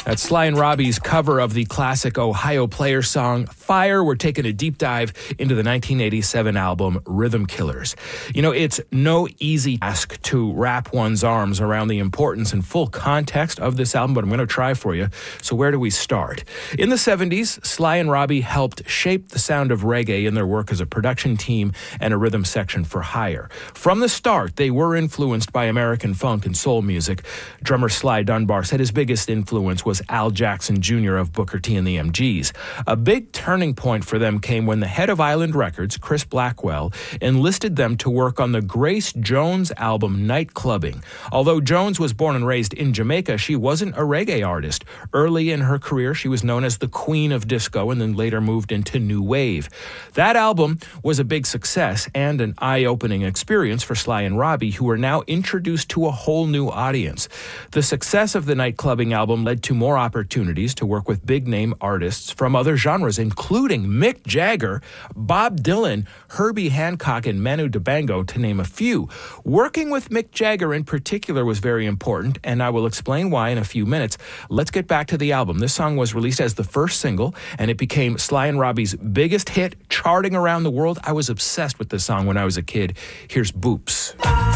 That's Sly and Robbie's cover of the classic Ohio Players song, Fire. We're taking a deep dive into the 1987 album, Rhythm Killers. You know, it's no easy task to wrap one's arms around the importance and full context of this album, but I'm going to try for you. So where do we start? In the 70s, Sly and Robbie helped shape the sound of reggae in their work as a production team and a rhythm section for hire. From the start, they were influenced by American funk and soul music. Drummer Sly Dunbar said his biggest influence was Al Jackson Jr. of Booker T and the MGs. A big turning point for them came when the head of Island Records, Chris Blackwell, enlisted them to work on the Grace Jones album Night Clubbing. Although Jones was born and raised in Jamaica, she wasn't a reggae artist. Early in her career, she was known as the Queen of Disco and then later moved into New Wave. That album was a big success and an eye-opening experience for Sly and Robbie, who were now introduced to a whole new audience. The success of the Night Clubbing album led to more opportunities to work with big-name artists from other genres, including Mick Jagger, Bob Dylan, Herbie Hancock, and Manu Dibango, to name a few. Working with Mick Jagger in particular was very important, and I will explain why in a few minutes. Let's get back to the album. This song was released as the first single, and it became Sly and Robbie's biggest hit, charting around the world. I was obsessed with this song when I was a kid. Here's Boops.